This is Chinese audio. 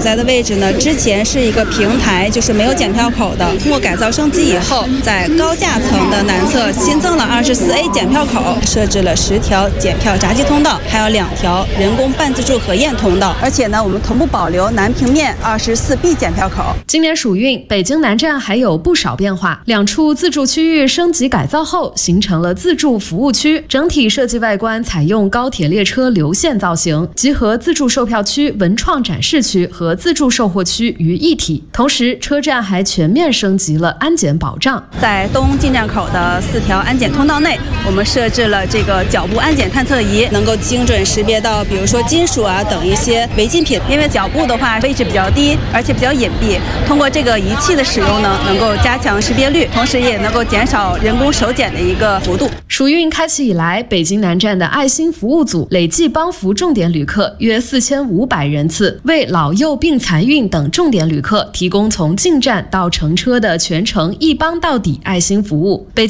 在的位置呢，之前是一个平台，就是没有检票口的。通过改造升级以后，在高架层的南侧新增了24A 检票口，设置了10条检票闸机通道，还有2条人工半自助核验通道。而且呢，我们同步保留南平面24B 检票口。 今年暑运，北京南站还有不少变化，2处自助区域升级改造后，形成了自助服务区。整体设计外观采用高铁列车流线造型，集合自助售票区、文创展示区和自助售货区于一体。同时，车站还全面升级了安检保障。 在东进站口的4条安检通道内，我们设置了这个脚部安检探测仪，能够精准识别到，比如说金属啊等一些违禁品。因为脚部的话位置比较低，而且比较隐蔽，通过这个仪器的使用呢，能够加强识别率，同时也能够减少人工手检的一个幅度。 暑运开启以来，北京南站的爱心服务组累计帮扶重点旅客约4500人次，为老幼病残孕等重点旅客提供从进站到乘车的全程一帮到底爱心服务。北京